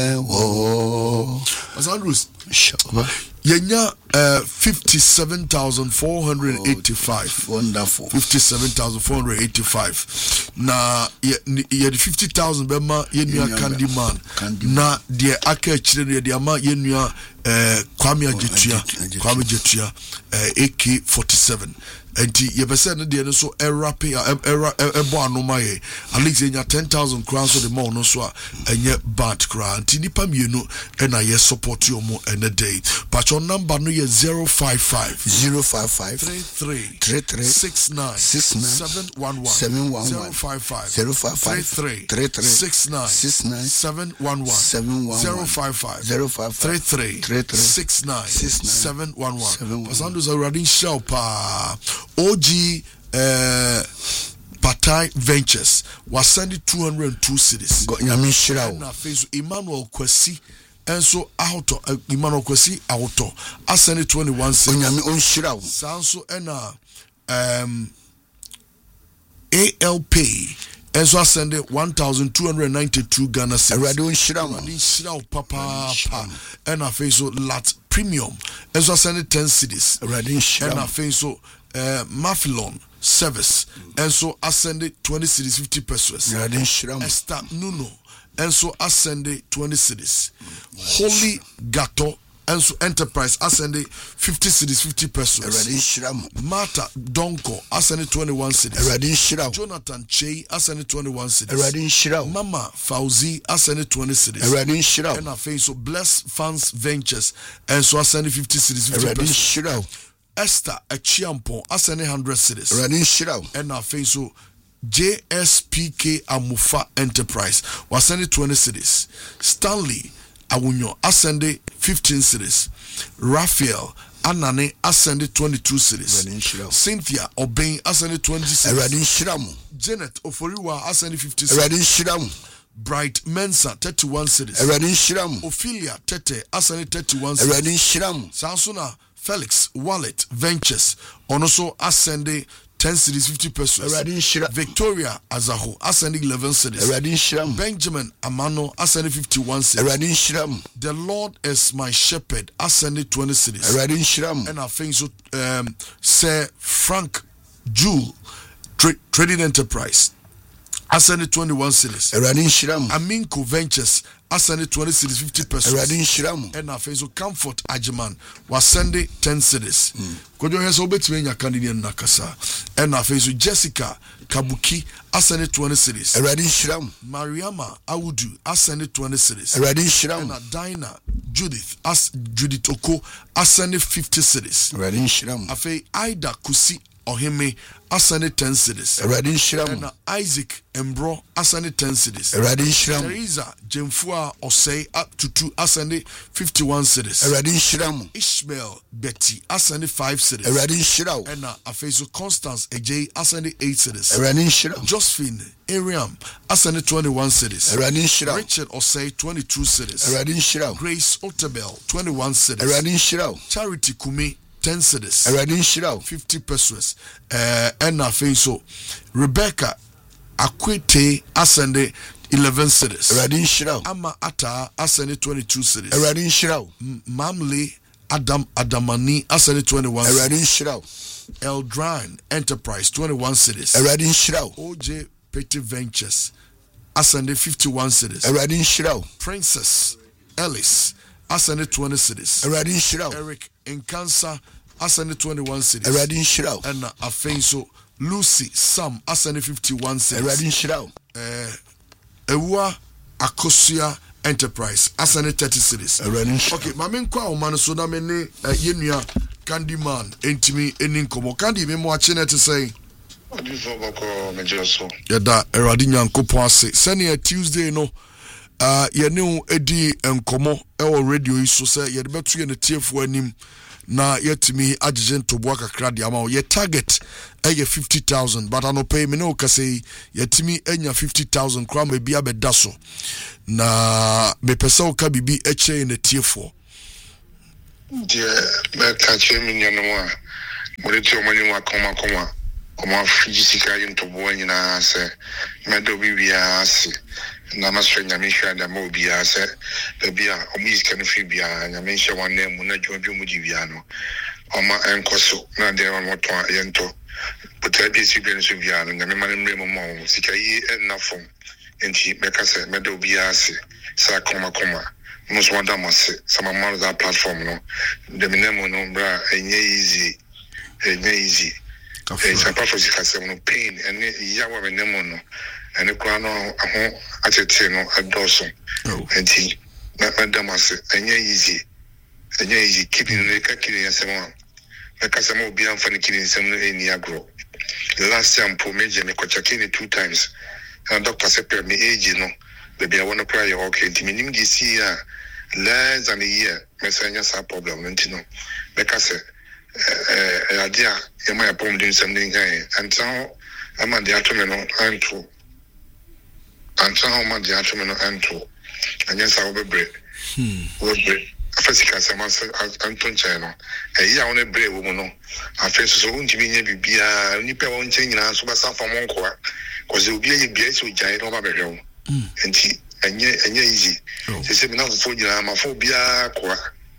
As Andrews, Yenya 57,485. Wonderful. 57,485. Na ye 50,000 bema yenua Candyman. Na die aka chire de ama yenua Kwame Jetua AK-47. Enti yebese ne de so erap ebo anoma ye at least enya 10,000 crowns so the more no so enye bad crown enti nipa mienu na ye support you mo ene day but your number no ye 055 33 69 711 055 33 69 711 055 33 69 711 Pasandos already show pa OG Patai Ventures was sending 202 cities. Nyame shira na face Emmanuel Kwesi enso auto Emmanuel Kwesi auto asend 21 cities. Nyame on shira sanso ena ALP enso asend 1,292 Ghana cities. Already on shira papa ena face lat premium enso asend 10 cities. Already shira ena face Mafilon service and so ascended 20 cities 50 pesos. Esther Nuno and so ascended 20 cities. Holy Gato and so enterprise ascended 50 cities 50 pesos. Martha Donko ascended 21 cities. Jonathan Che ascended 21 cities. Mama Fauzi ascended 20 cities. And a face so Bless Funds Ventures and so ascended 50 cities 50 pesos. Esther Echiampo ascending 100 cities. And now face so JSPK Amufa Enterprise was sending 20 cities. Stanley Awunyo ascending 15 cities. Raphael Anane ascended 22 cities. Cynthia Obeng ascended 20 cities. Janet Oforiwa ascending 50 cities. Bright Mensa 31 cities. Ophelia Tete ascending 31 cities. Sansuna Felix Wallet Ventures also ascending 10 cities 50 pesos. Victoria Azaho ascending 11 cities. Benjamin Amano ascending 51 cities. The Lord is my shepherd ascending 20 cities. And I think so Sir Frank Jewel Trading Enterprise ascended 21 cities. Aminco Ventures ascended 20 cities 50 pesos. And I face so Comfort Ajiman was sending 10 cities. Kojo heso betime nya candidate nakasa. And I face so Jessica Kabuki ascended 20 cities. Mariama Awudu ascended 20 cities. And Dinah Judith Oko ascended 50 cities. Afe Ida Kusi Ohime ascended 10 cities. And Isaac Embro ascended 10 cities. Teresa Jemfua Osei Tutu ascended 51 cities. Ishmael Betty ascended 5 cities. And Afeso Constance Ej ascended 8 cities. Josephine Ariam ascended 21 cities. Richard Osei 22 cities. Grace Otabel 21 cities. Charity Kumi 10 cities. 50 pesos. And I think so. Rebecca Akwete ascended 11 cities. Ama Ata ascended 22 cities. Mamle Adamani ascended 21 cities. Eldrine Enterprise 21 cities. OJ Petty Ventures ascended 51 cities. Princess Ellis ascended 20 cities. Eric Nkansa ascended 21 cities. And Afenso Lucy Sam ascended 51 cities. Ewa Akosia Enterprise ascended 30 cities. Okay, my main kwa man so na mene yenua Candyman entimi eni nkomo Candy me mo ache na te say Odifo boko mejeso. Yada Eradi Nyankopon ase sene Tuesday no yene edi enkomo ewo radio yi so say ye betu ye ne tiefo anim na yetimi agent to boa kakra de ama ye target eye 50,000 but anope me no kase yetimi enya 50,000 kwa me bia beda so na me pesa o ka bibi eche ne tiefo die me ka che mi nyano a mo re ti o manyi wa koma fiji sika yin to boa nyina se me do bibia ase na masɛ nyame hwɛ da ma obiara sɛ baabi a ɔmo yi sika no firi biara nyame hyɛ wɔn nan mu na dwuma bi ɔmo gye biara no ɔma ɛnkɔ so na deɛ ɔmo tɔn yɛntɔ botaa bi esi bi no so biara no nyame ma no mmerɛ mu ma ɔmo sika yi ɛnna fam nti mɛka sɛ mɛda obiara ase sɛ akɔmakɔma mo so wada mo ase sɛ mama no that platform no dɛm mu no bra ɛnyɛ easy it's apart from sika sɛ no pain ɛne yawa me nemu no ɛne kora no ho atete no adɔso nti mɛda mo ase ɛnyɛ easy kidney no ka kidney asɛm a mɛka sɛ ma obiara mfa ne kidney nsɛm no ɛni agorɔ last time po meje me kɔcha kidney 2 times and doctor said me age no baby I want to cry okay nti minim de see less than a year mesanya sa problem nti no mɛka sɛ idea e my problem doing something guy and so am the atomy no anto and so am the atomy no anto anya sa wo bebre afasika sama anton channel ya wona bre wo mu no afeso so untimi nya bibia nipa won chen nyina so basa fa monko a koze obi aye bia so gyan no ba behwe wo enti anya easy se me na fo nyina ma fo bia kwa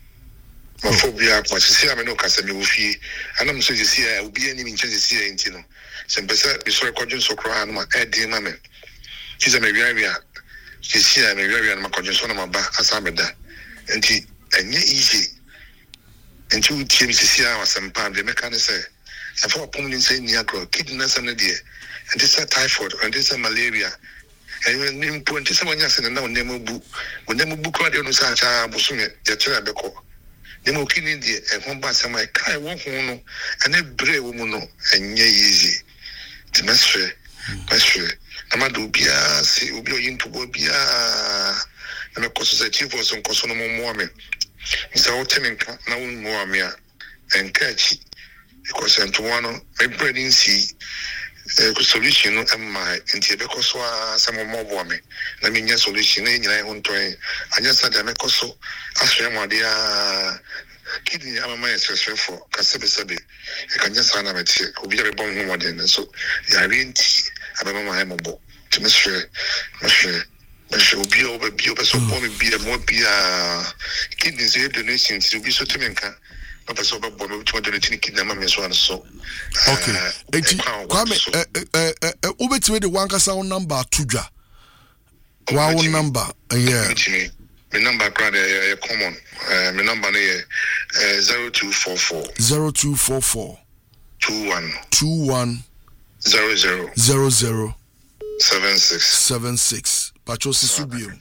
sisi ame no kasa me wo fie anam so sisi obi ani mi nche sisi enti no se mpesa bi so record so kra no ma edi ma me sisi me wiawia sisi me wiawia no ma kodjo so no ma ba asa beda enti anya easy enti u tie mi sisi a wasempa de meka ne se afọ pom ni se ni agro kidney sam ne de enti se typhoid enti se malaria and ni mpo enti se manya se na onemu bu kwa de no sa cha bosume ya tere abeko demo kidney de ehon ba se mai kai wo ho no ene bre wo mu no anya easy ti mesre amado bia se obi oyinto bo bia na koso se chief was on koso no mo me so o temenka na won mo me a enkachi because ento one me breading see solution no my nti be koso a some mo bo me na me nya solution na nyina ho ntoy anya sa da me koso aswe mo de a kidney amama esesefo kasebe e kanya sa na meti obi ya be bon ho mo de so ya renti abama ma mo bo to mesre obi obi so bo me bi mo bi a kidney say donation to bi so temenka papa so bo me to donate kidney ma me so an so okay enti kwame obetime de wankasa on number tudwa wa number yeah my number crowd common my number 0244 21 00 76 Pacho Sisubium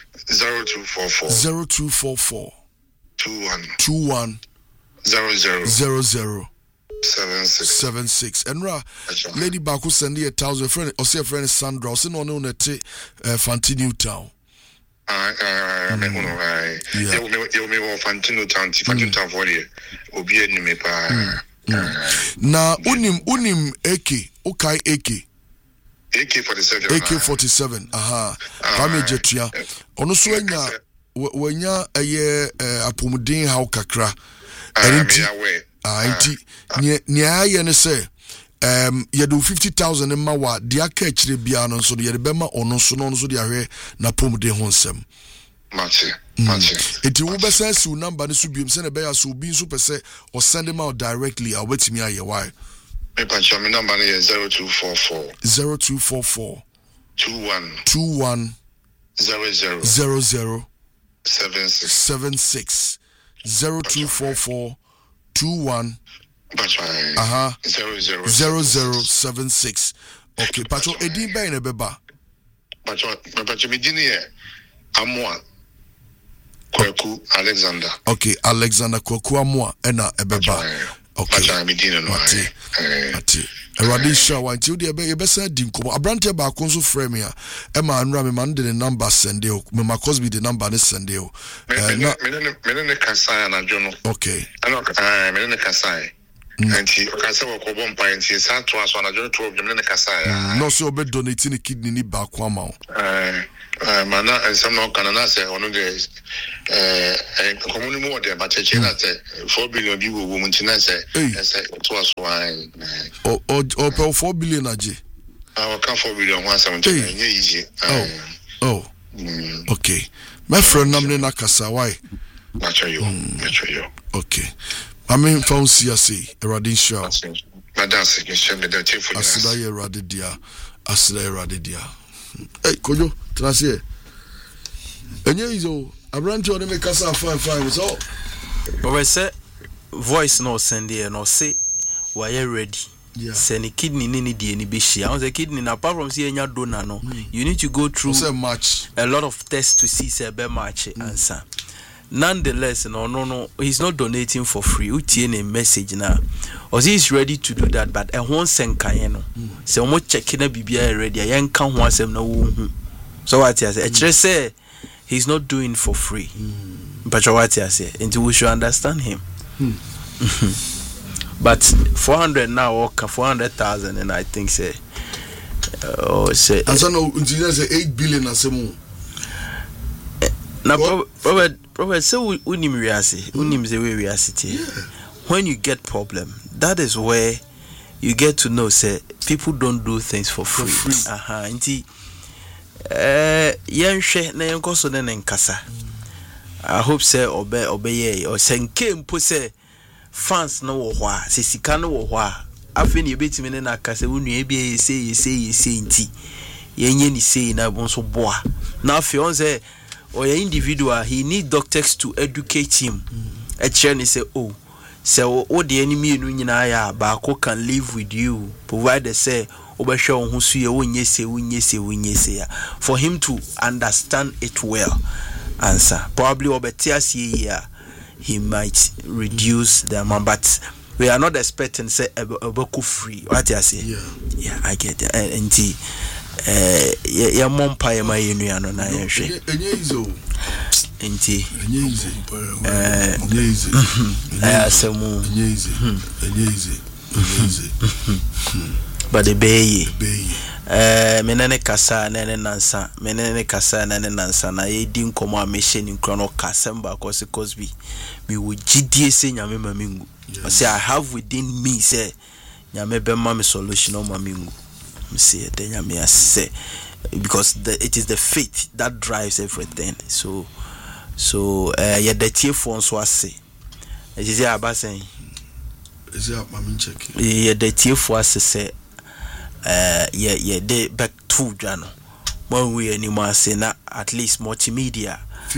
0244 21 00 76 Enra Lady Baku send you 1,000 friend or say friend Sandra or say no net Fanti Newtown me Fantino Town for you obi enu me pa na unim AK47 aha Kwame Jetua ono so anya wanya eye apomuden haw kakra enti nya ye ne se ye do 50,000 ma wa de aka akire bia no so ye de bema ono so no so de ahwe na pomuden ho nsem Match. Eti wo besa si number ne so biem se na be ya so bi so pese or send them out directly a wetimi aye why me patch my number is 0244 21 00 76 0244 21 0076 okay patcho edin bay na beba patcho me dini e Amoa Kwaku Alexander okay Alexander Kwaku Amoa ena ebeba okay ati Eradi Shaw until the besa dinko abrante ba ko so frame ya e ma anura me man de number send you me ma cause be the number send you na me ne kasa na jono okay me ne kasa anti okasa wo ko bom pa anti sa to aso na jono to me ne kasa no so be donate ni kidney ni ba kwa ma mana ensam no kanana se ono de community mo de ba cheche na se 4 billion bi wo mu ntina se to aso an o 4 billion aje I can 4 billion once I'm telling you easy. Oh. Okay. My friend namne na kasa why? Macho yo. Okay. Mame found CSC Eradin Show. Madance can share me the team for you. Asida Radidia. Hey, Kojo, Trasie. Enye izo abranti one make kasa fine so. But we say voice no send here no say why you ready. Yeah. Send a kidney ni di any be share. On the kidney apart from see enya donor no, you need to go through a lot of tests to see say be match answer. Nonetheless, no, he's not donating for free. Utie a message now. Or he's ready to do that, but I won't send Kayeno. So much checking a BBI ready. I ain't come once him no. So what I say? I just say he's not doing for free. But what I say, until we should understand him. But 400 now or 400,000, and I think say, say. And so no, say 8 billion or some. Now, Robert, so unim the way we are sitting. When you get problem, that is where you get to know say people don't do things for free. Inti yenhwe na yenko so ne nkasa. I hope say obey or senke mpo say fans no wo hwa, se sika no wo hwa. Afi ne betimi ne na akasa wonu e bia say inti. Yenye ni say na bon so boa. Na afi on say or your individual, he need doctors to educate him. A chairman say, oh, so the enemy Bako can live with you, provided say, for him to understand it well. Answer probably he might reduce the amount, but we are not expecting say a boku free. What I say? Yeah, I get it. And ya mompa ya mayenu ya no na yehwe enti asemu but the bay menene kasa nene nansa na yedi nkomo amehye ni nkro no kasemba cause Cosby me wo gidie se nyame mamingu say I have within me say nyame be ma me solution o mamingu say because it is the faith that drives everything. So yeah, the tier phone so I say is about saying is it my check yeah the tier for us say yeah they back to Jano when we anymore say na at least multimedia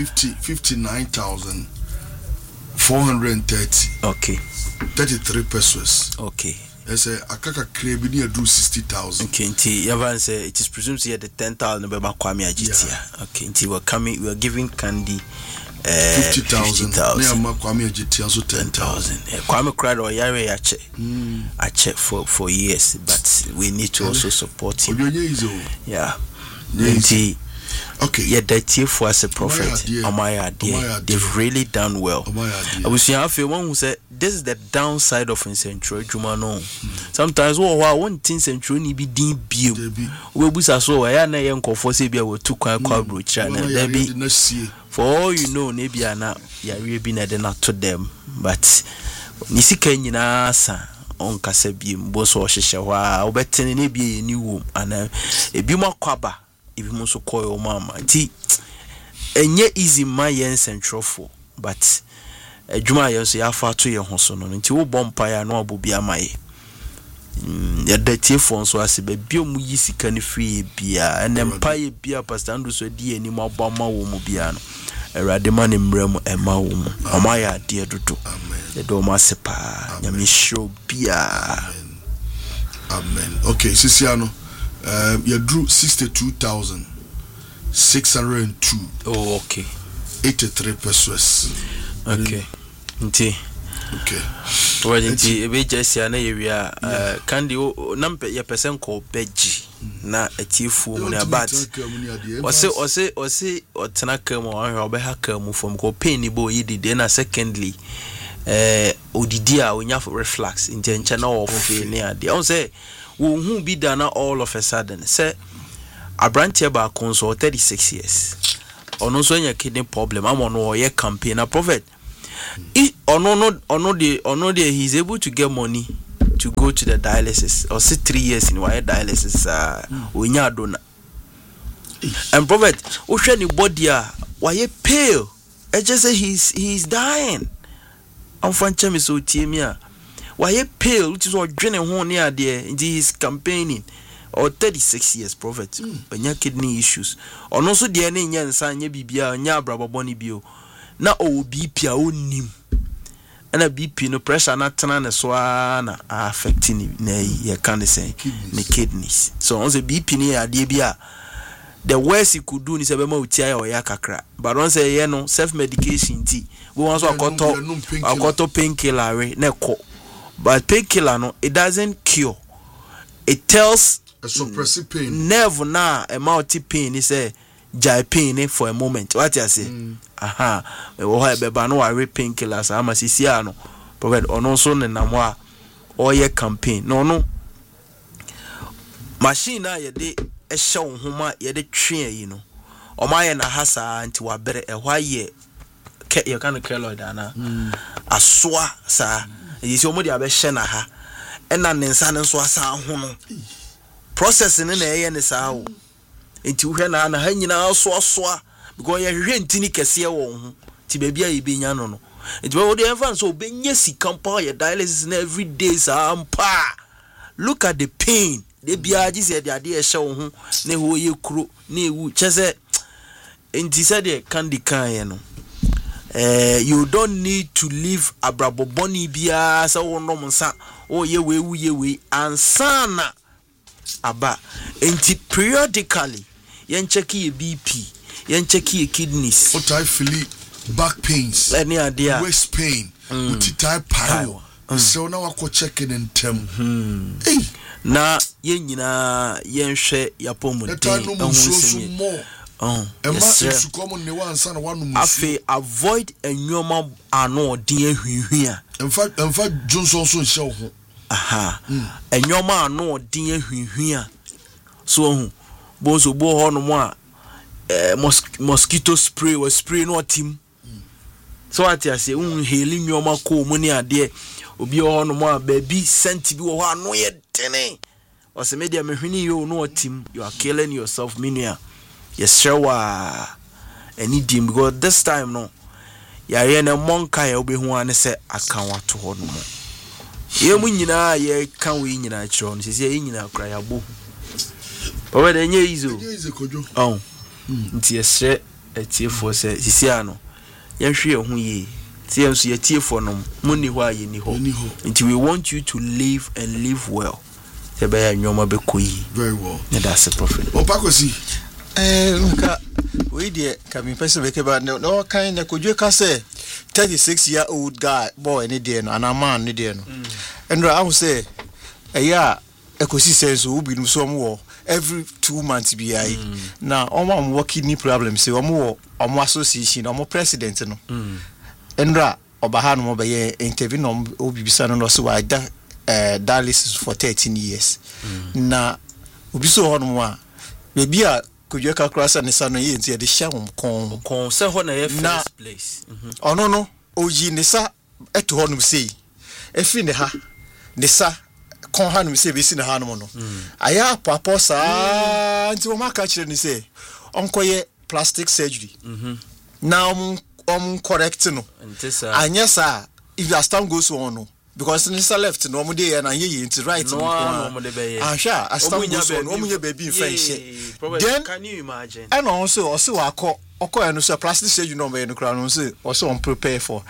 59,430 okay 33 pesos okay. Yes, akaka krebi ni adu 60,000. Okay, nti yavan say it is presumed to the 10,000 be Kwame Ajitia. Okay, nti we are giving Candy 50,000. Ne ma Kwame Ajitia so 10,000. Kwame cried or yare ache. Ache for years, but we need to also support him. Yeah. Nti okay. Yeah, that tier for as a prophet. Amaya dear. They've really done well. I was saying one who said this is the downside of in Central Jumano. Sometimes one thing Central ni be deep view. We busa so I na yanko for sebia we took kwa brocha na baby. For all you know, maybe ana ya be na den to them. But nisika nyina sa on kasebi mboso ohihye hwa obetene ne bia ni wom ana ebi makwaba ebi mo so koyo mama nti enye easy my yen central for but adwuma ye so ya fa to ye ho so no nti wo bompa ya no abobia maye ya datie fon so ase ba bia mu yi sika ne free bia enempa ye bia pastor ando so di ani mo abama wo mu bia no erade ma ne mrem ema wo mu amaya de dodo the do ma sepa nyame show bia amen okay sisiano you drew 62,602. Oh, okay. 83 pesos. Okay. Nti. Okay. Well, nti ebe jesi ana yewia kandi nampe ya pesen ko beji na etifu mu na bat. Ose otenaka mu ahwe obehaka mu fom ko pain bo yidi na secondly odidi a onya reflux nti na ofe ne ade. On say who be done all of a sudden say Abrantia ba konso 36 years ono so nya kidney problem am ono ye campaign a prophet ono de he's able to get money to go to the dialysis or sit 3 years in why dialysis onya dona And prophet, Ocean body why you pale? I just say he's dying. I'm from Chemiso Timia. Why you pale? Which is what drinking one near there in his campaigning. Or 36 years, prophet. When your kidney issues. Or no so dear name and sign ye bibia and ya braba bonny bio. Now oh BP a own nim. And a BP no pressure not turn a swan affecting ye can't say the kidneys. So on the BP near DBA. The worst he could do is a bemo tia or yakakra. But once a year no self medication tea. We want to got to painkiller neko. But painkiller no, it doesn't cure. It tells a suppressive pain. Never na a multi pain is a jai pain for a moment. What you say? Aha. We will have a no I painkillers. I'm a Siciano. Provide on also namwa or your campaign. No. Machine na ye de a show huma ye de train, you know. Or my na hasa until a better a why ye you can't kill or dana. A swa sa. Is your mother shena ha. And then son and swasa hono. Processing in the air and the sow. Into her and hanging out swa because you're renting Cassia won. Tibia being no. It's what the advance so being yes, he compare your dialysis every day. Pa. Look at the pain. The Biaji said the idea show who ne who you crew ne woo chese. And he said, candy can. You don't need to leave a brabo bonny bia so no monsa. Oh ye we and sana aba enti periodically yen check your BP yen check your kidneys what I feel back pains any idea waist pain uti type power so now I go check it in tem na yen nyina yen hwe yapomu more yes, afi avoid enyoma ano den hwihwia in fact Johnson so show ho aha enyoma ano den hwihwia so hu bonzo bo ho no mo a mosquito spray or spray no team so ati ase heli nyoma ko mu ni ade obi ho no mo a baby scent bi wo ho ano ye tene o se media mehwini yo no team you are killing yourself minia. Yes, sure. Any dim because this time no. Ya ye na monka ya obi ho ane se aka wato ho no mo. Ye mu nyina ye kan we nyina kiro no se ye nyina kra ya bo. Ba we de nye izo. Oh. Nti ye hye etiefo se sisia no. Ye hwe ho ye. Ti enso ye tiefo no mu ni ho aye ni ho. Nti we want you to live and live well. Se ba ya nyoma be koyi. Very well. Na that's a prophet. Opakosi Nka we dey coming person make about no kind na kodwe ka say 36-year-old guy boy any day no and a man any day no and I will say yeah ekosi sense we be so mo every 2 months bi ai na omo working ni problem say omo association omo president no and obaha no be ye interview no obibisa no so why dialysis for 13 years na obiso ho no a bebi a kodwe ka krasa ne sano ye nti e de hya kon se ho na ye first place ono no oji ne sa eto ho no sei efi ne ha ne sa kon ha no sei be si ne ha no no aya papa sa nti o maka kire ni sei onkoye plastic surgery now correct no anya sa if your stomach goes on no because in left no mo dey na ye into right no mo dey be sure as time goes on no mo ye baby in French then can you imagine and also akọ no so plastic surgery no be no kra no so also on prepare for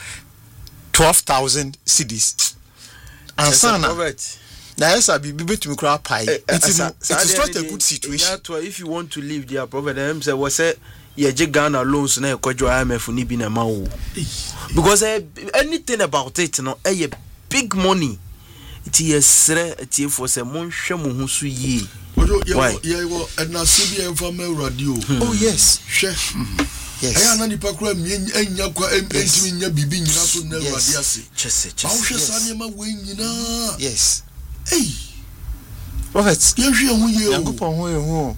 12,000 cedis and sana na esa bi betumi kra pai it is not a good situation if you want to live there prophet them say was say ye Ghana loans na ekwadwo IMF ni bi na ma wo because anything about it no big money it is it for say monhwe mo hu so yi why na CBN informal radio oh yes yes aya na nipa kura enya kwa entimi nya bibi nyina so na radio ase chese ahwe sane ma we nyina yes hey prophet ye hwe hu ye yakopon hu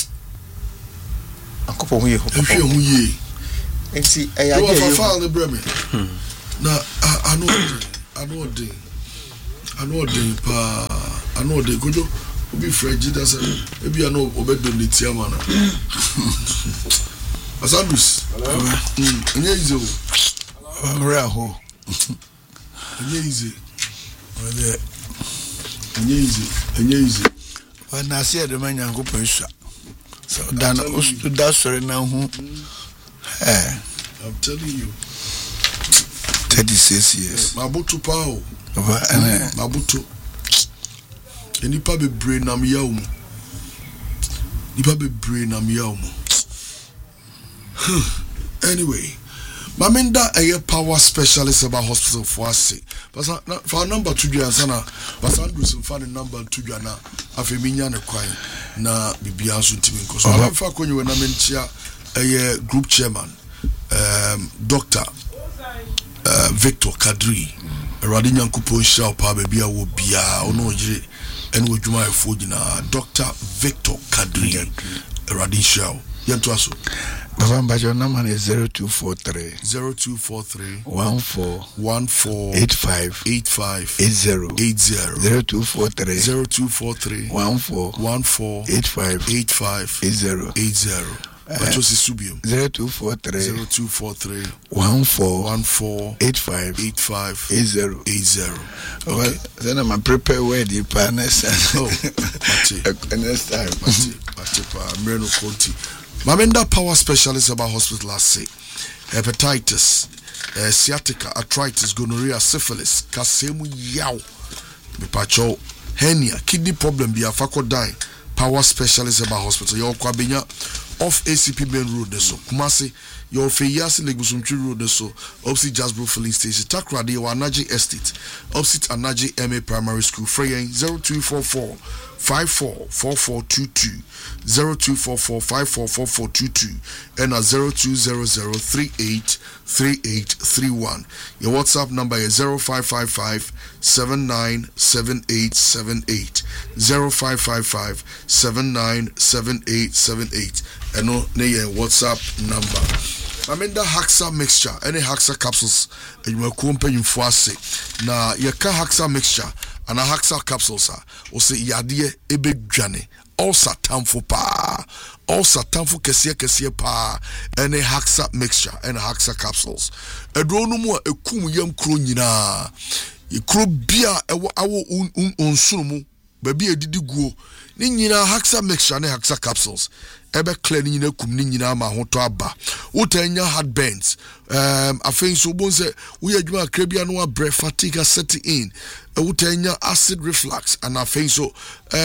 akopon hu ye hwe hu ye enti eya je yo fa le breme na I know the kojo Obi Freddy does maybe I know Obedo Nitiamana. Asandus. Easy. Raho. Easy. Easy. When I see the man go push. So dan that's sorry now who I'm telling you 36 years. Mabutu pao. Mabutu. Nipa be brain na miya umu. Anyway, Maminda a power specialist about hospital for us. But for number 2 years, but Andrews and find number 2 years now. After Minya and crying na Bibiansu Timinko. So I'm for when you were a group chairman, Dr. Victor Kadri, Radinyan Kupon Shao Pa Bia will be ono and would you my food Dr. Victor Kadri, Radin Shao. Yantuaso. November your number is 0243 14 85 80 0243 14 85 80 What was the subium? 0243 14 85 80. Well, then I'm prepared where the partners. Oh, next time, Mreno Conti. Mamenda power specialist about hospital last say hepatitis, sciatica, arthritis, gonorrhea, syphilis, kasemu yaw, mipacho, hernia, kidney problem, be a fako die. Power specialist about hospital. Your kwabenya off ACP main road so Kumasi your Feyasi Legusumchi road so opposite Jasbro filling station Takradi or Anaji Estate opposite Anaji MA Primary School Freyen 0244 544422 0244 544422 and 0200383831. Your WhatsApp number is 0555 797878 0555 797878 and no WhatsApp number. Amenda Haxa mixture, any Haxa capsules, and you will compare you for say. Now, your car Haxa mixture and a Haxa capsules or say Yadia Ebe Jane, all Satan for pa, all Satan for Cassia pa, any Haxa mixture and Haxa capsules. A drone no more a kum yam cronina. You could be our unsumu, baby a did go. Nina Haxa mixture and Haxa capsules. Ebe cleaning in a kumnina ma hoto aba. Utenya had bends. I think so bonze we are doing a Caribbean breath fatigue setting in. Utenya acid reflux and I think so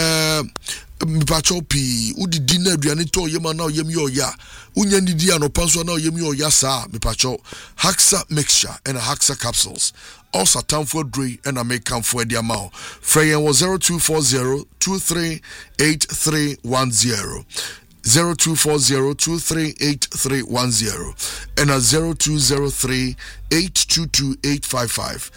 mipachopi udi dinner duanito yema now yemi ya unyandi dia no panso now yemi ya sa mipacho Haxa mixture and Haxa capsules. Also time for dre and I make come for the amount. Freyen was 0240 238310. 0240-238310 and 0203-822-855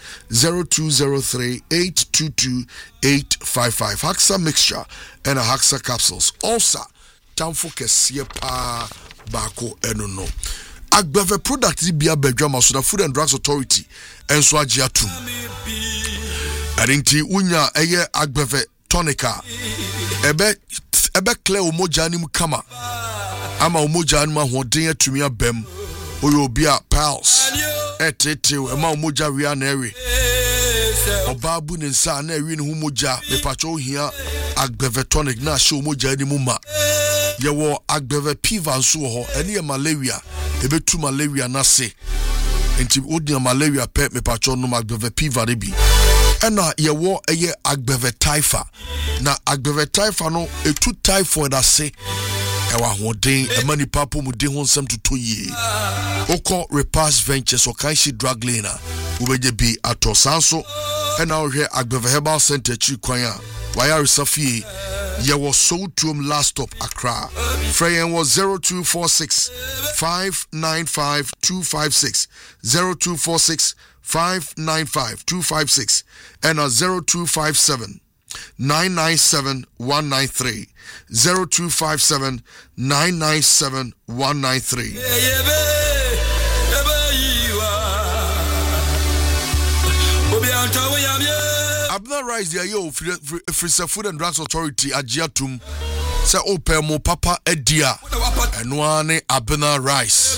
0203-822-855 Haxa mixture and a Haxa capsules also time for kesie pa bako enono agbeve product di bia bedwama so the Food and Drugs Authority enso agiatum adinti unya eye agbeve tonica ebe clear umoja ni mkama ama umoja ni mahoden atumi abem oyo obi a pals etete ema umoja ria na ewe obabu ni nsa na ewe ni umoja mepacho hia agbeve tonic na show umoja ni muma yewo agbeve piva nso ho ene ye malaria ebetu malaria na se enti odi malaria pe mepacho no agbeve piva rebi ena yewo eye agbeve taifa na agbeve taifa no etu typhoid ase ewa hoden emani papo mu de ho nsem to ye oko Repass Ventures o kanshi drug lane ubeje bi atosanso ena ohwe agbeve herbal center chi kwan a waya resafie yewo so tuom last stop Accra Freyen was 0246 595 256 0246 595 256 and 0257 997 193 0257 997 193 Abna Abner Rice there yo free food and drugs authority agiatum say open mo papa edia eno ne Abner Rice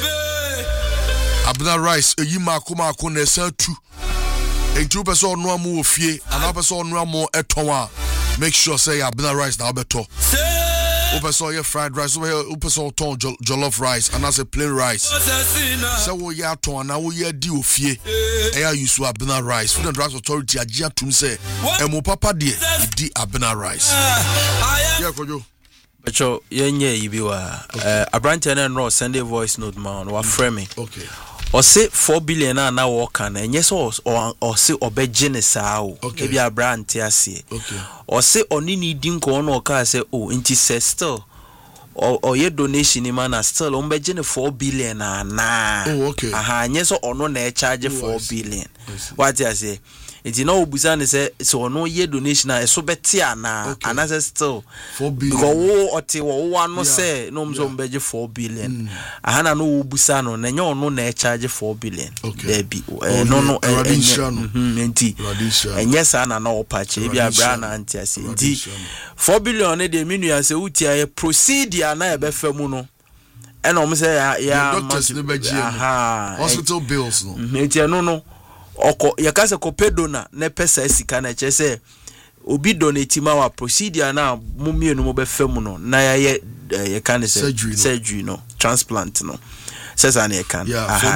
eyima akoma na esa tu entu person onu amu ofie ana person onu amu eton a make sure say Abner Rice na obeto opeso ye fried rice opeso ton jollof rice and as a plain rice say wo ya ton na wo ya di ofie eya use Abner Rice. Food and Drugs Authority agia tum say emo papa de di Abner Rice yeah kojo Becho yenye yibiwa abrante na no Sunday voice note man wa frame okay or say 4 billion na work and yes or say obeje ne saa o e bia abrante ase okay or say oni needing ko no ka say oh inti say still or your donation man na still obeje ne 4 billion na oh okay aha yes or no na charge 4 billion what I say it no obusa ne say so no ye donation na so beti ana ana still 4 billion because wo oti wo no say no mzo mbeje 4 billion aha na no obusa no na nyo no na charge 4 billion there be no enti enye sa na no opache bi abra na anti ase enti 4 billion ne de minu ya se uti aye proceed ya na ebe famu no ena o say ya doctors ne beje hospital bills no enti no oko yakase ko pedona ne pesa sika na chese obi donate ma wa procedure na mumienu mo be fam no na ya can say surgery no transplant no sesa na kan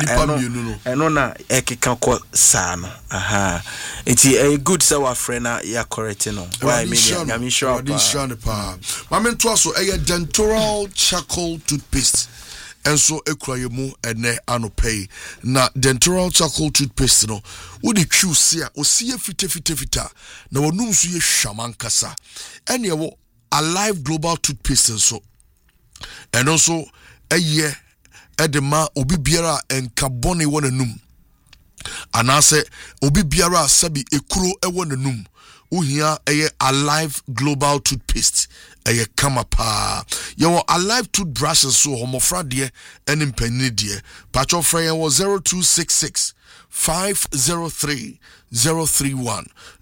eno na ekeka ko sa no enti a good say wa friend na ya correct no why me I'm sure pa mama to so dental charcoal toothpaste enso ekuraye mu ene anopay na dental charcoal toothpaste no wo de twiusi a osie fita na wonum so ye hwamankasa ene wo Alive Global toothpaste so eno so eye edema obi biara enkabone wonanum anase obi biara sabi ekuro ewonanum uhia eye Alive Global toothpaste eye kama pa yo Alive toothbrushes so homofra de enim panini de patcho frɛ yɛn wɔ 0266 503 031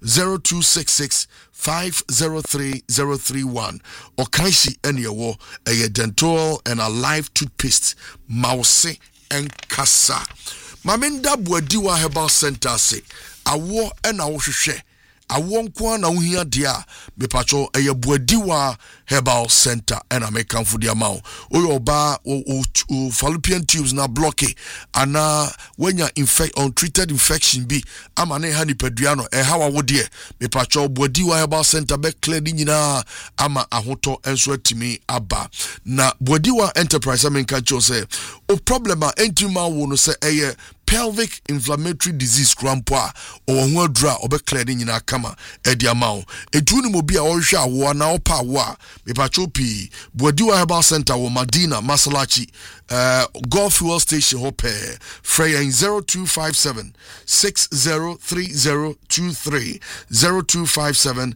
0266 503 031 Okaishi ene wo eye dental and Alive toothpaste mouse and kasa maminda Boadiwa Herbal Center say awo ena wo hwehwɛ awon kwa na uhia dia mepacho eye Boadiwa Herbal Center ena mekanfo dia ma oyo ba o fallopian tubes na blocky ana wenya untreated infection bi ama na ha nipadua no hawa wo de mepacho Boadiwa Herbal Center be clear di nyina ama ahoto enso atimi aba na Boadiwa Enterprise amenka cho say o problem a entima wo no say eye pelvic inflammatory disease crampa or ho adura obekle ni nyina kama edi amao etunu mo bia o hwe awo na opa awo a mepacho pi Boadiwa Herbal Center wo Madina Masalachi Golf Fuel Station hope Freya 0257 603023 0257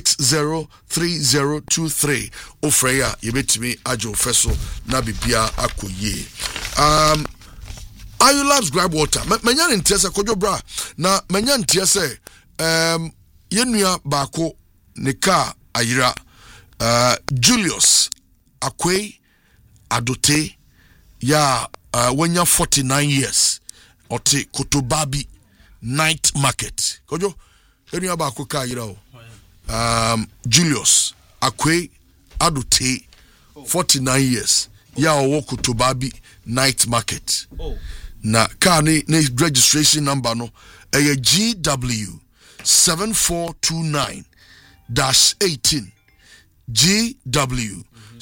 603023 o Freya yebetimi ajo feso na bibia akoye Ayulabs grab water. Manya ntiese kojo bra na manya ntiese yenua bako ne ka ayira Julius Akwei Adote ya wenya 49 years ote Kotobabi night market kojo yenua bako ka ayira o Julius Akwei Adote 49 years ya owo Kotobabi night market na car ni registration number no GW 7429-18 GW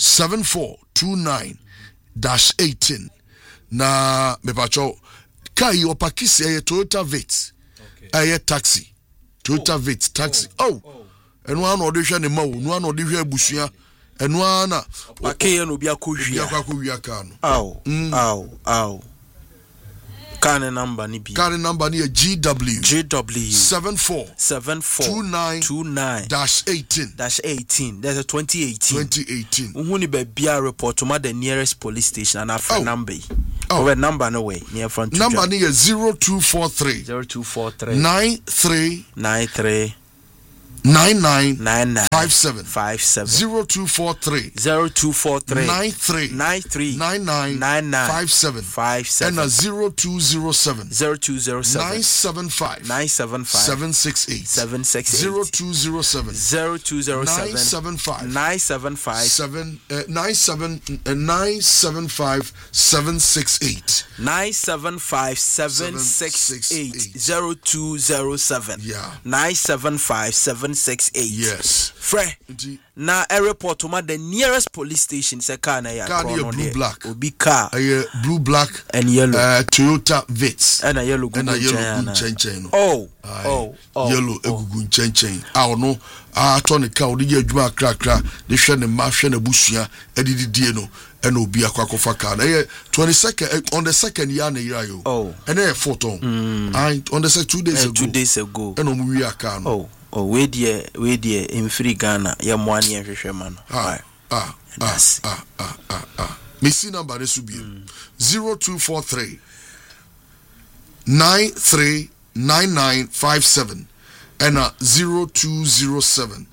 7429-18 na mepacho car yi opakisi Toyota Vitz taxi Toyota Vitz taxi enu an odi hwe ne ma wo nu an odi hwe abusua enu an na pakeye no bia kohwia car no Car number ni GW 7429-18 there's a 2018 uhuni be bia report to the nearest police station and after number number no way near front number ni 0243 93 9957 0243 93 57 and 0207 975 768 0207 975 768 975 768 0207 975 768. Yes. Fre. Na a report to the nearest police station say car na ya blue black. Obi car. Blue black and yellow. Toyota Vitz. And a yellow gun chen. Oh. Yellow egugun chen. No. Tony car di adwuma krakra. De hwe ne ma hwe na busua edidi no. And obi akwakofa car. 22nd on the second year na year yo. Oh. And a photo. On the 2 days ago. 2 days ago. And we are car no. Oh, we dear in free Ghana, ya mwani ya shesheman. Missy number this will be 0243 939957 and 0207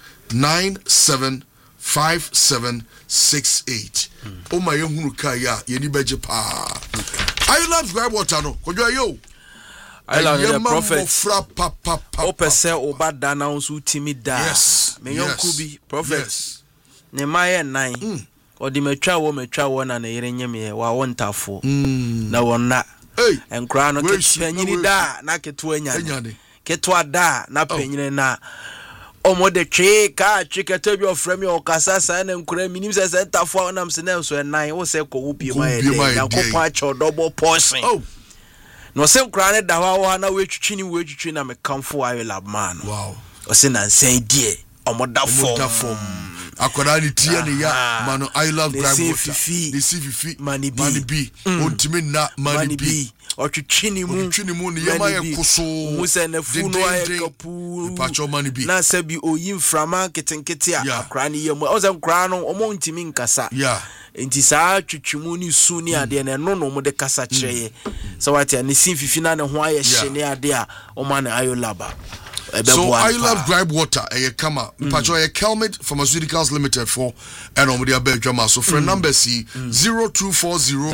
975768. Oh my young kaya yeni beje pa. I love grab water no. Kojo yo. I love the prophet. Opese obada na unsu timida. Yes. Me yon kubi prophet. Ne maye 9. Odi metwa wo na ne yere nyeme wa wontafo. Na wonna. Enkra no kepenyini da na keto anyane. Keto ada na penyine na omode chika chikete bi ofrem yo kasasa na enkra minim se ntafo na mse na so 9 wo se ko wubi ma ye. Na ko pa cho double portion. No sem krane da wa na wetwitwi na me kamfo ayo lab man. Wow. O se na nsan die omoda form. Akwara ni tie ne ya mano I love grab water. The fifi mani bi ontimi na mani bi. Otwitwi ni mu ne yema ye koso. Mu se na funu aye kapu. Pacho mani bi. Na sabi oyin frama ketenkete akwara ni yemu. O se nkra no omo ntimi nkasa. Yeah. Enti saa twitwimu ni su ni ade na no mo de kasa kyereye so wati ani sinfifi na ne ho aye hye ne ade a o ma na ayo laba. So I love gripe water kama pacho Kelmid Pharmaceuticals Limited for and on the Belgium. So for number C 0240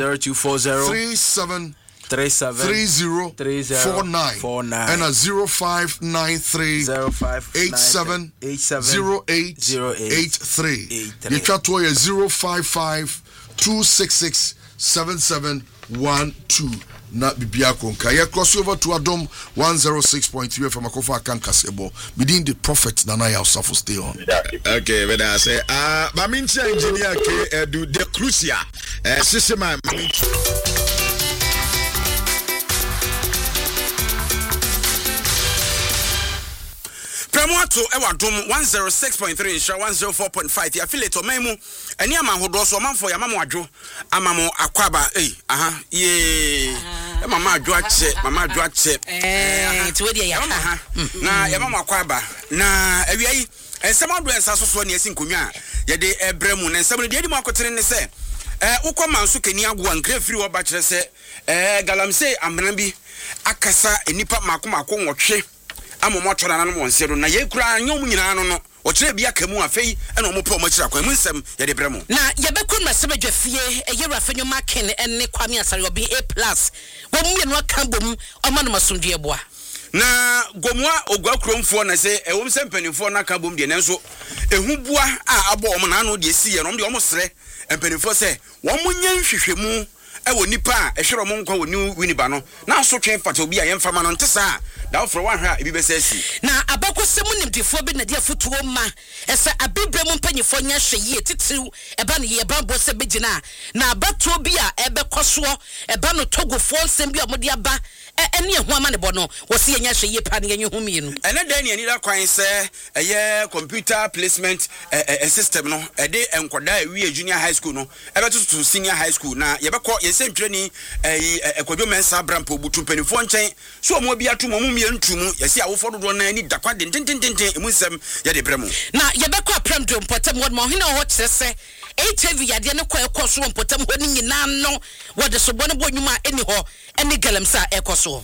373049 and 0593 870883. The chat to 055 266 7712. Na bibia konka ye cross over to Adom 106.3 from Akofa Kankasebo within the prophet Nana Yosafo stay on. Okay, when I say Mamincha engineer ke do the crucia system Pramoato ewadom 106.3 insha 104.5 ya affiliate omemu eni amahodo so manfo ya mamwadwo amamo akwaba ye mama adwo ache ti we de ya na ya mama akwaba na awiai ensem ado ensa soso ne esi nkonwa ye de ebremu na ensem de mu akotere ne se ukoma nso kani agwo ankra firi wo ba kire se galamse amena bi akasa enipa makomako nwotwe amomotora na no wonsero na ye kura anyom nyina no o kire bia kamu afei ena o mopo o makira kwan mu nsem ye de bremu na ye bekuru masebadwafie eyera afenyo maken enne kwame asare obi A+ wo mu no aka bom o ma no masomdwe boa na gomwa ogwa kromfo na se ewom se mpanimfo na aka bom de nenso ehubua a abo o na no de si ye no de o mo sere mpanimfo se wo mu nyan hwehwemu ewo nipa a ehwero mo nkwa woni winiba no na so twen fata obi a ye mfama no ntesa da ofro wan hwa ebi besasi na abakosemu nimdifo bi na dia futuo ma esa abibre mu mpanyifo nya hweye titiw eba ne ye ba bo se begina na abatuo bi a ebekoso eba no togofo nsem bi a mo dia ba ene ehu ama ne bo no wo se nya hweye pa ne nya humienu ene dan ne anira kwan se eye computer placement system no ede enkoda ewie junior high school no ebetutu senior high school na ye beko ye se ntwani ekwadwo mensa brampo butu mpanifo nchen so mo bi atomo mu mientumu ye se awofo dodo na ani dakwa dentententen emusem ye de bremu na ye beko aprem do mpotam wod mo hina ho kyerese HIV yade ne kwa ekoso mpotam ho ni nyina no wode so bone bo nwuma eni ho eni galamsa ekoso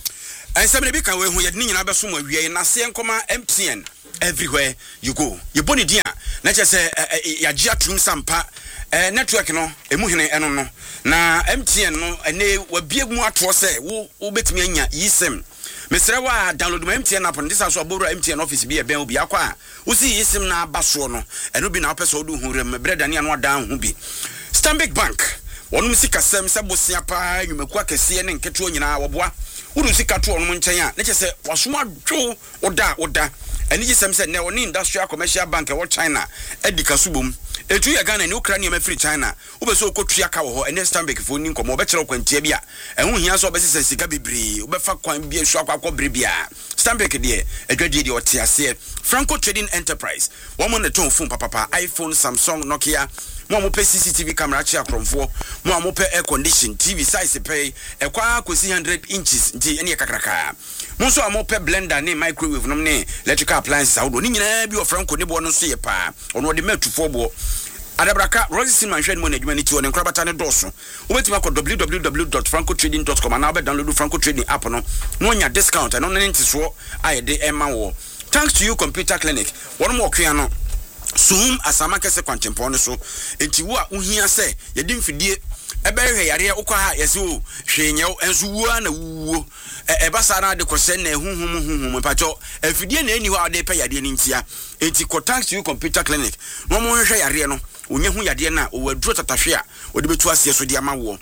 And some be can we who yet nina beso mo wie na se nkoma MTN everywhere you go. You boni dia na che se ya gia trum sampa network no emu hene eno no na MTN no ene wabie mu ato se wo betimi anya yisem mesre wa download my MTN app no this aso aboro MTN office bi e ben obi akwa wo si yisem na baso no eno bi na opeso do hu rem breda ne ano adan hu bi Stanbic Bank wonum sika sem se bosia pa nwumaku akese ne nketo nyina woboa wudu sika to onum nchen a ne chese wasoma dwo oda eni gisem se ne woni industrial commercial bank e wo China edika subom etu ya Ghana ne Ukraine ma free China ubeso okotua ka wo ho ene Stanbic fo ni nkomo obekere kwantia bia ehun hia so obesese sika bebre obefa kwan bia hwa akwa brebia Stanbic de adwadie de otiase Franco Trading Enterprise wo mo ne ton phone papa iPhone Samsung Nokia mo pe CCTV camera chi akromfo mo pe air condition TV size pe ekwa kosi 100 inches nti ene kakraka mo so mo pe blender ne microwave no ne electrical appliances awdo ni nyina bi o Franco ne bo no so ye pa ono de matufo bo adabraka Rosin manhwe mo na adwuma ni ti one nkrabata ne doso obetima ko www.francotrading.com and now download Franco Trading app no nya discount and no nti so ayede ema wo thanks to you computer clinic one more kwan no Zoom asama kese kwanchempo ne so enti wo a uhia se yedi mfidie ebehwe yare ukwa yesi o hwenyew enso wuo na wuo ebasara de kwose na ehunhum pacho afidie na eni ho ade pe yade ni ntia enti ko thanks to you computer clinic no mo hwe yare no onye hu yade na o waduro tatahwe a odi betu ase so de amawo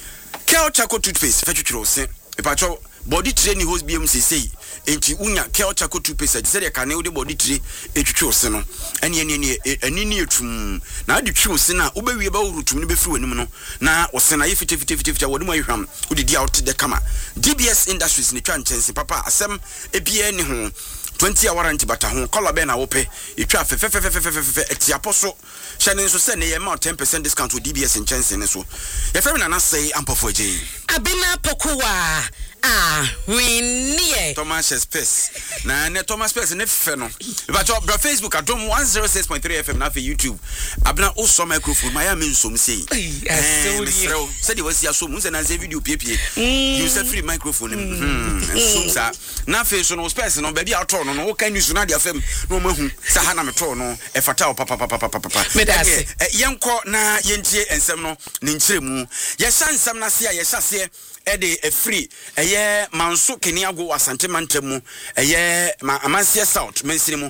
Kel Chaco toothpaste fetwetwero se pacho body training host BMC say enti unya Kel Chaco toothpaste say de kan de body tree etwetwe ose no ene anini etum na ade twe ose na obewie ba urutum ne befiri wanim no na ose na yefite wodi mu ahwam udidi out de kama DBS Industries ne twa nchense papa asem ebie ne ho 20 hour warranty bata ho color be na wo pe etwa fe etiaposo hyane so se ne ye ma 10% discount with DBS nchense ne so ye fe na say ampofo je abina pokuwa winnie Thomas Space na ne Thomas Space ne fe no but bra Facebook adom 106.3 FM na fe YouTube abna o so microphone Miami nsom sei said was ya so mun se na se video piepie you say free microphone nsom sa na fe so no Space no baby ato no no kan news na dia fam no mahu sa ha na meto no e fata papa yenko na yentie ensem no ne nkyeremu ye sha nsem na se ya ye sha se ede a free eye manso keniago asante mantamu eye amansie south mensirimu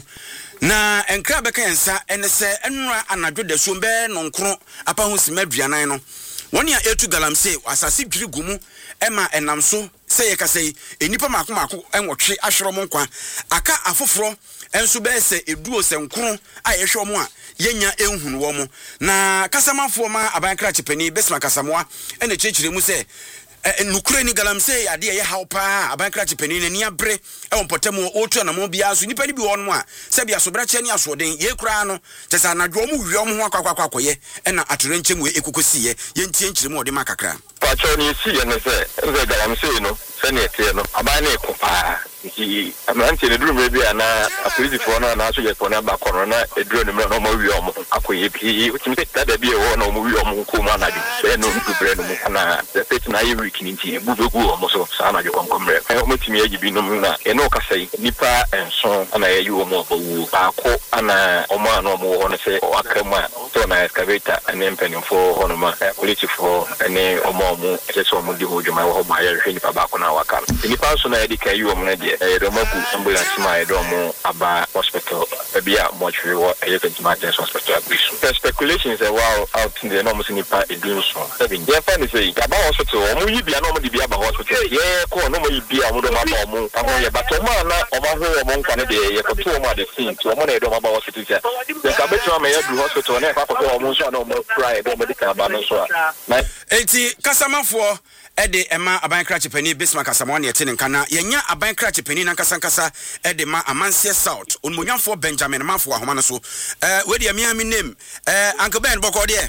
na enkra beka yensa ene se enura anadwo da so be no nkro apa ho simaduanan no woni a etu galamse asase dwiri gumu ema enam so se ye kasei enipa mako enwotwe ahwero mo nkwa aka afoforo enso be se eduo se nkro a yehwe mo a yenya enhunu wo mo na kasamafo ma abankra chepani besma kasamoa ene chechire mu se nukure ni galamse ade ye hawpa abankra chepani ni abre e wonpotamu otu na mo bia so nipa ni bi won a se bia so brache ni asoden ye kura no tesa na dwo mu wi om ho akwakoye e na atorenche mu ekokosiye ye ntie nchire mu ode makakra pacho ni si ye ne se galamse no se ne tie no aban na ekopa ki amanti ne duru mebi ana apolisi fo na so ye fo na ba kono na eduro ne no mo wi om akoye bi utimi tada bi e wo na mo wi om ko ma na bi e no dubre no mu na the pet na ye wiki nti bubegu om so sa na je konkomre e o metimi ye bi no mu na e no kasai nipa enso ana ye yo mo bawu ba ko ana o ma no mo ho ne se o akrema to na excavator ene mpeni fo hono ma polisi fo ene o mo se so mo di ho juma ho ba ye hwe nipa ba ko na waka nipa so na ye di kai yo mo na de Romagu ambulance ma edomo aba hospital bia mortuary or emergency hospital abisu. The speculations are wow out in the enormous nipa edunso. Yeah, funny say aba hospital omo yi bia no mo di bia aba hospital. Yeah, ko no mo yi bia mo do ma ba omo. Amo ye but omo na omo ho omo nkwa ne de ye ko to omo the scene to omo na edomo aba hospital say. The kabetu ma ye du hospital na fa ko omo so na omo cry do medical aba no so. Na enti kasamafo ede ema abankra chepani Bismarck Asamoah ne yete nka na yenya abankra chepani na nkasa ede ma Amansie South onmonyanfo Benjamin Mafo ahoma no so we de me name Uncle Ben boko de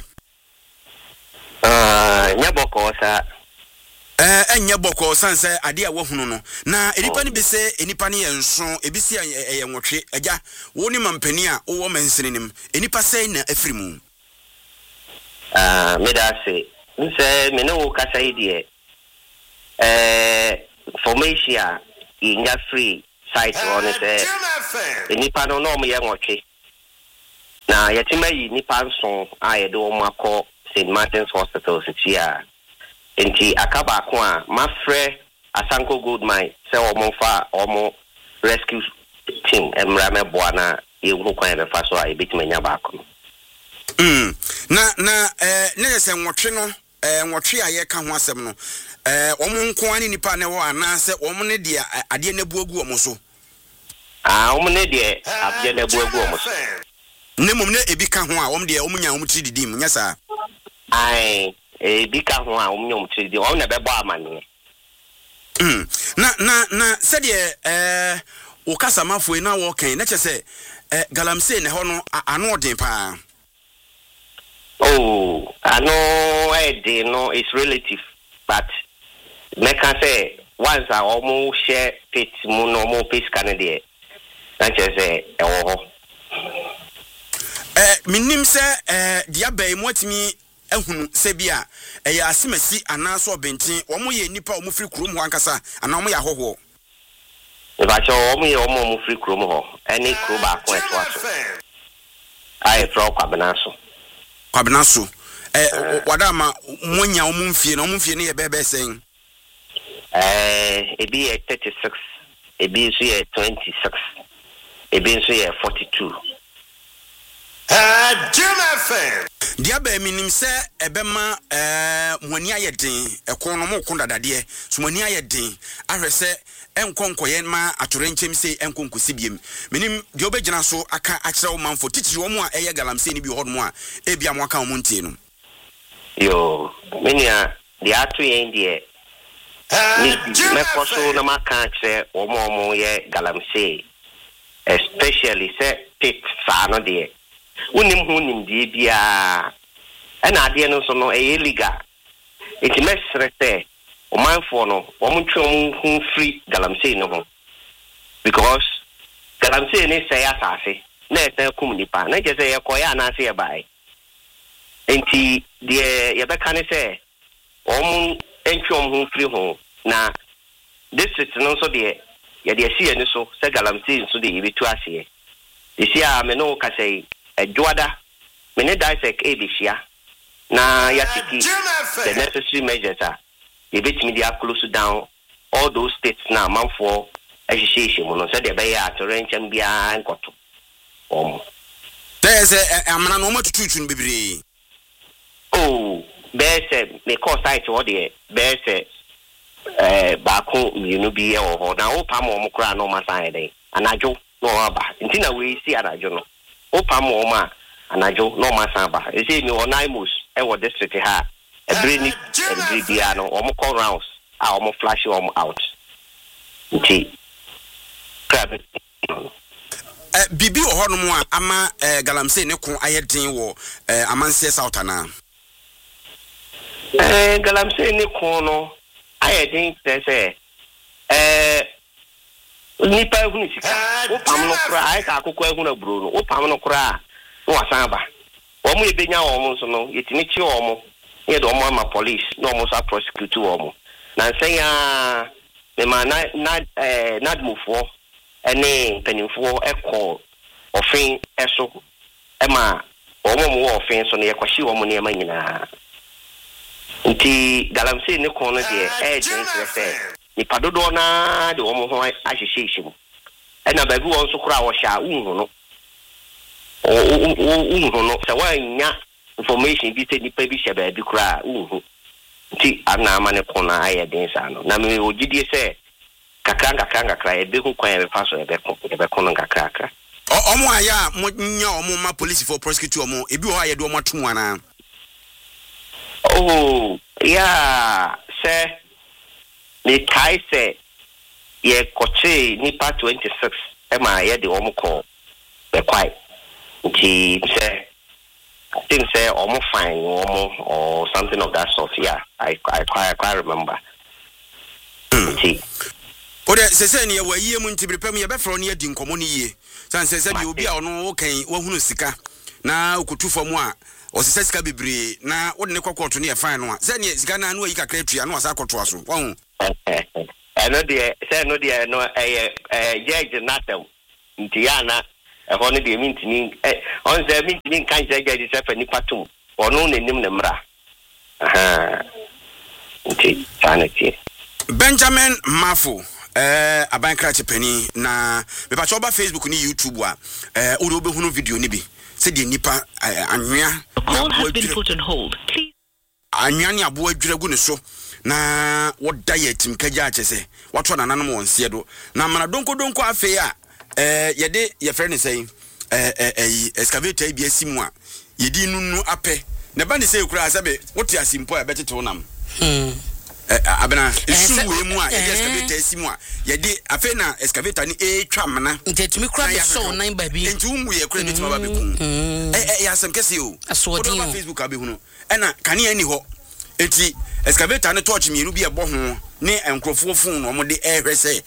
nya boko sa enya boko sanse ade a wohunu no na enipa ne bese enipa ne yenso ebisi yenwotwe agya woni mampani a wo mansinenim enipa sei na afirimu medase nse me no kasa idie formation inya free site on say nipa no no me nwotwe na yetima yi nipa nso a do mo akọ St. Martin's Hospital sitia enti akaba ko a mafre Asanko Goldmine say omo rescue team emrame boana yehu kwan be fa so a ebitima ba ko na ne se nwotwe no nwotwe a ye ka ho asem no omo nko ani nipa ne wo ana se omo ne dia ade ne buagu omo so omo ne dia ade ne buagu omo so ne mum ne ebi ka ho a omo dia omo nya omo tri didim nya sa ai ebi ka ho a omo nya omo tri didim omo na be bo amane na se de wo kasa mafo na wo kan na che se galamsey ne ho no ano odin pa oh ano no is relative but make can say once I almost share pit mu no mo pit Canada na che say minim se dia bai mo atimi ehunu se bia ya asimasi anaso obenten wo mo ye nipa wo mo firi kurom ho ankasa ana wo mo ya hoho e ba cho wo mo ye wo mo firi kurom ho any kuro ba ko eto aso ai fro Kwabnaso wadama monya wo mfie no mfie ne ye bebe sen ebi 36 ebi so ye 26 ebi so ye 42 Jennifer dia ba minim se ebema moni ayedin ekon no mo kon dadade so moni ayedin ahwese enkonkoye ma atorenchem se enkonkosibiem minim dia obegina so aka akire wo manfo titiri wo mu a eye galamsey ni bi hodmo a ebia mo aka wo ntie no yo minia dia atu yen die me koso na maka akire wo mo ye galamsey especially se pit fa no die unim die bia ana ade no so no illegal it mesrete o manfo no o mutwe hu free galamsey no ho because galamsey ne say asase na eta kum nipa na je say yakoya na ase bai enti de ye beka ne say o mu entwe hu free ho na district no so de ye de sie ne so say galamsey so de yebetu ase isi a me no ka say Joada, many dissect Abishia. Now, Yatiki, the necessary measures are the bit media close down all those states now, month for association. When I said the Bay at Ranch and Bia and Cotto. There's a man no more to teach in Bibri. Oh, Bear said, may cause sight or the Bear said, Baco, you know, be or now, Pam or Mokra no Masai, and I joke no abba. Until we see a journal. Opamoma anajo no masaba e say no onaimus e wo district ha e breni e bia no omo call rounds a omo flash omo out nti private bibi ohonu mu ama galamsey ne ko ayedin wo amanse south ana galamsey ne ko no ayedin say nipa ehunu sika opam no kra ai ka akokọ ehunu aburo no opam no kra no wasan ba omo ebenya omo so no yetimi chi omo ye do omo ama police no omo sa prosecute omo na nsen ya me ma nadmufo ene penimfo ekọ ofin eso ema omo mo ofin so no ye kwashi omo ne ma nyina nti galamsey ne ko no de din se nipa dodo na de omo ho ahyehyehye mu ena ba bi won so kura wo sha unhu no se wanya information bi te nipa bi hye ba bi kura unhu nti ana amane ko na ayedin sa no na me ogidie se kakanga ebe hu kwan ebe paso ebe ko no kakaka omo aya mo nya omo ma police for prosecute omo ebi ho ayede omo atum ana oh yeah se the kai say ye koche nipa 26 ema ye de omo ko be kwai nti say I think say omo fine omo or something of that sort. Yeah, I quite remember. See. Ode sese ne wa yie mu ntibire pam ye be fro ne adi nkomo ne yie san sese bi obi a ono wo kan wo hunu sika na okutu famu a o sese sika bebre na wo ne kokoto ne ye fine no a se ne sika na anu ayi kakra tua na wasa akoto aso wo no deɛ no judge natam ntiana ɛhɔ no deɛ mintini on sɛ mintini kan sɛ judge sɛ fa nipa tum ɔno n'anim ne mmra nti sanity Benjamin Mafo abankra chepani na me pa choba Facebook ni YouTube a wo do behunu video ni bi sɛ de nipa anwea anwea ni abo adwira gu ne so na woda ya timkagya akyese wato nananom wonse do na mana donko afi a yede ye frɛ ne sɛ excavator bi asimu a yedi nunu apɛ na ba ne sɛ kura asɛbe wote asimpo a betete wonam abena esu we mu a yede excavator asimu a yede afi na excavator ni etwa mana ntetumi kura be so nan ba bi nti umu ye kura bituma ba beku ya asɛm kɛse o asodin o Facebook abehunu ɛna kane ani hɔ enti excavator ne torch mienu bi ebo ho ne enkrofo fon no mo de ehwe sɛ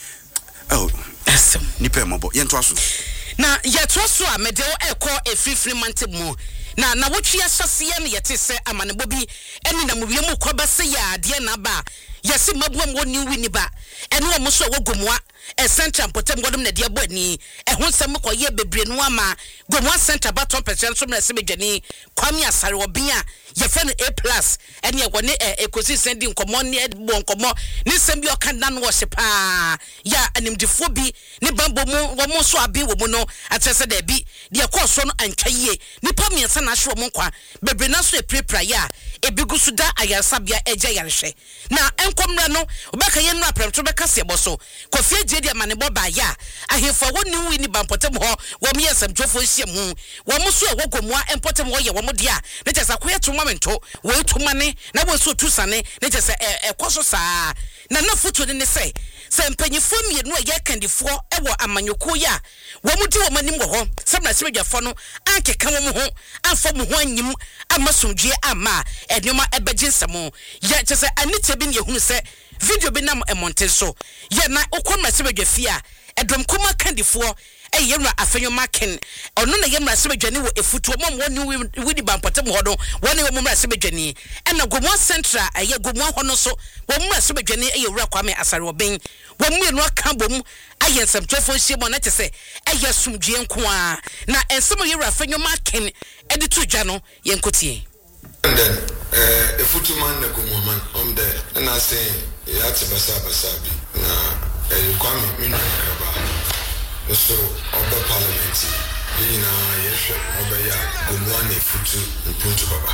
asem nipa mabo yento aso na yeto so a mede o ekɔ efifiri mantem mu na wotwe asase ne yete sɛ amanebo bi ɛne na muwie mu kɔba sɛ ya ade na ba yesi mabuam woni wini ba ɛne o mo so wogomoa center potem godom na de abo ani ɛho nsɛm kɔye bebre no ama gomoa center baton pɛkyɛn so na sɛ medwani kwame asare obia yɛfɛ no A+ ɛne ɛwɔ ne ekosi sendi nkɔmɔ ne ɛbɔ nkɔmɔ ne nsɛm bi ɔka na no wɔhye paa ya animdifo bi ne bambo mu wɔn so abi wɔ mu no akyerɛ sɛ da bi de ɛkɔ so no antwa yie nipa miɛnsa na ahwe wɔn nkwa bebre na so eprepra ya ebi gu so da ayarsabea ɛgya yarehwɛ na enkomra no obɛka yɛ no aprɛmto bɛka se bɔ so kɔfie gye de amanebɔ ba ya ahefo wɔ ne wi ni bampotem hɔ wɔn yɛ nsɛmtwofo hyia mu wɔn so ɛwɔ gomoa empotem hɔ yɛ wɔn dia ne kyɛ sɛ akɔyɛ to momento wo to mane na wo so tu sane ne kyɛ sɛ ɛkɔ so saa na na foto ne sɛ mpanyifo mienu a yɛ kandifoɔ ɛwɔ amanyoko ya wɔn di wɔn anim wɔ hɔ sɛ na sɛbɛdwafo no ankeka wɔn ho amfa mu ho anyim amasomdwe ama ɛnoma ɛbɛgye nsɛm yɛ kyɛ sɛ anite bi ne yɛhunu sɛ video bi nam emonte so yɛ na okɔ na sɛbɛdwafi a ɛdom koma kandifoɔ yɛmra afenyo maken ɔno na yɛmra sɛbɛdwane wɔ efutuo mom wɔne widi bampotem hɔ no wɔne wɔ mumra sɛbɛdwane ɛna gomoa central ɛyɛ gomoa hɔ no so wɔ mumra sɛbɛdwane ɛyɛ wura kwame asare oben wɔ mu no aka bom ayɛ nsɛmtwefo hyɛ mo na te sɛ ɛyɛ sumdue nko a na ensɛm yɛwura afenyo maken ɛde to dwa no yɛnkotie and then efutuman na gomoa man the na say yati basa bi na kwame minu kaba so oba parliament yina yehwe oba ya gomuane futu mpuntu baba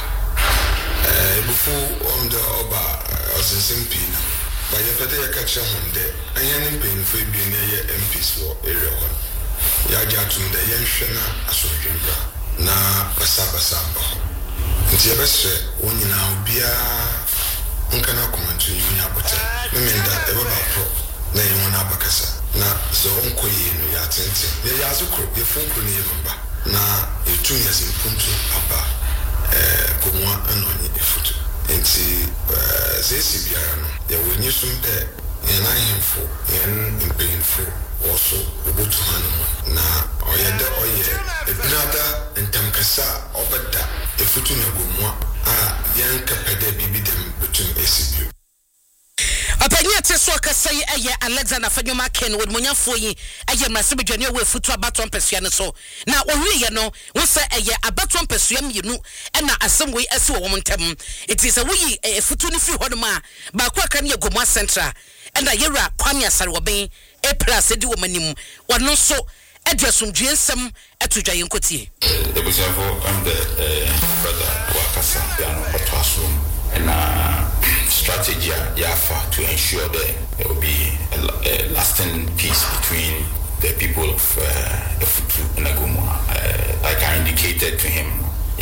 before the oba asensempi na ba ye pete ya kacha honde anyane mpanyifo bi na ye MPs wo area ho ya jatum da yenhwe na asodwembra na basa ba nti ye bese wonyina obia nkana komantu nyunya bota memenda eba pro na yimona bakasa na so onkoye no ya tente ya azukro ye funkro ne yeba na etu ya simpuntu aba komwa anoni efutu enti zesi biara no ya wenyi sumbe ye na yemfo ye mpeinfo also obotu hanu na oyede oye ebrada entamkasa obeda efutu na gomwa a yanka pede bibidem betum esibio apanya te so akasai eye Alexander Fanyoma Ken wod monyafo yi eye mase bedwane wo efutu abaton pesua ne so na ohwe ye no wo se eye abaton pesua mienu na asem we asi wo ntem it is a we efutu ne fi hodom a ba kwa kan ye gomoa central na yewura kwame asare oben A+ di wo manim wono so edwasumdue nsem etudwa yenkotie ebusafo am the brother wakasa ya no kwatwaso na strategy yafa to ensure that there will be a lasting peace between the people of Efutu and Gomoa. Like I indicated to him,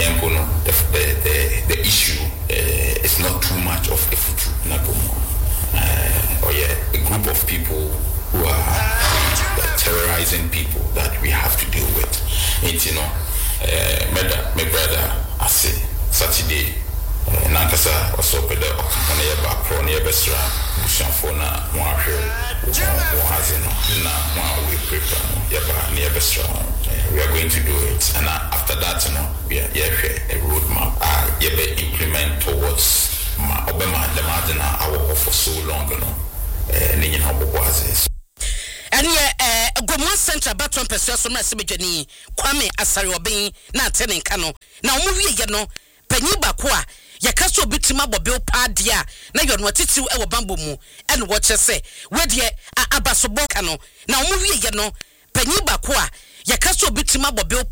the issue is not too much of Efutu and Gomoa. Or a group of people who are terrorizing people that we have to deal with. It's, my brother, I say, Saturday, nankasa osopede okana yeba pro ne yebesra bushafo na moahwe ohazino na moawe prepare yeba ne yebesra we are going to do it and after that we are a roadmap yebe implement towards obema the margin our for so long ne nyina boboaze and yeah, Gomon Central Baton Pessoa so na sebejani Kwame Asare Oben na atene nka no na omuwie ye no panyi bako a yakaso obitima bobe pa dia na yo no titiw e wo bambo mu e no wo kyese we de abasobo ka no na omuwie ye no panyi bako a yakaso obitima bobe